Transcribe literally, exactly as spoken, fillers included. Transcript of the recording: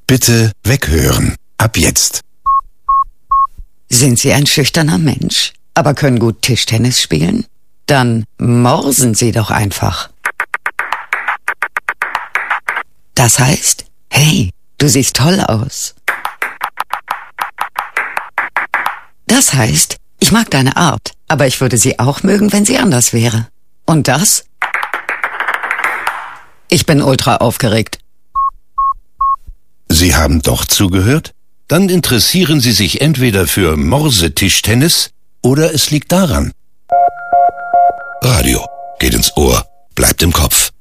Bitte weghören. Ab jetzt. Sind Sie ein schüchterner Mensch, aber können gut Tischtennis spielen? Dann morsen Sie doch einfach. Das heißt, hey, du siehst toll aus. Das heißt, ich mag deine Art, aber ich würde sie auch mögen, wenn sie anders wäre. Und das? Ich bin ultra aufgeregt. Sie haben doch zugehört? Dann interessieren Sie sich entweder für Morsetischtennis oder es liegt daran. Radio geht ins Ohr, bleibt im Kopf.